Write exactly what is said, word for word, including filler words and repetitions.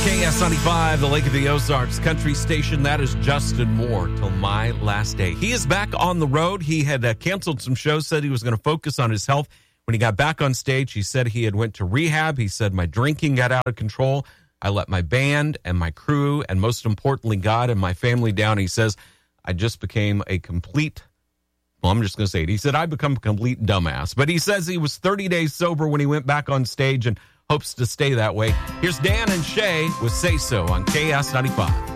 K S ninety-five, the Lake of the Ozarks country station. That is Justin Moore, Till My Last Day. He is back on the road. He had uh, canceled some shows, said he was going to focus on his health. When he got back on stage, he said he had went to rehab. He said, my drinking got out of control. I let my band and my crew, and most importantly, God and my family down. He says, I just became a complete, well, I'm just going to say it. He said, I become a complete dumbass. But he says he was thirty days sober when he went back on stage and hopes to stay that way. Here's Dan and Shay with Say So on K S ninety-five.